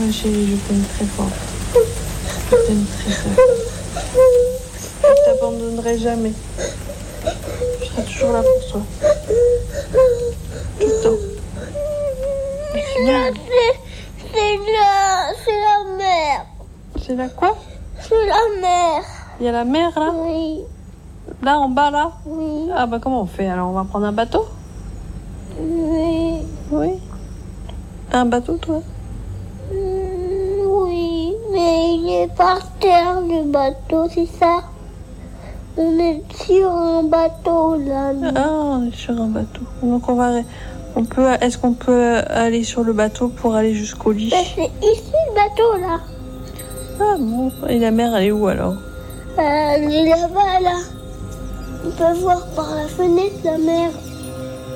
Ma chérie, je t'aime très fort. Je t'aime très fort. Je ne t'abandonnerai jamais. Je serai toujours là pour toi. Tout le temps. C'est la mer. C'est là quoi? C'est la mer. Il y a la mer là? Oui. Là en bas là? Oui. Ah bah comment on fait alors? On va prendre un bateau? Oui. Oui. Un bateau toi? Oui, mais il est par terre le bateau, c'est ça? On est sur un bateau là. nous. Ah, on est sur un bateau. Donc est-ce qu'on peut aller sur le bateau pour aller jusqu'au lit? Ben, c'est ici le bateau là. Ah bon. Et la mer elle est où alors? Elle est là-bas là. On peut voir par la fenêtre la mer.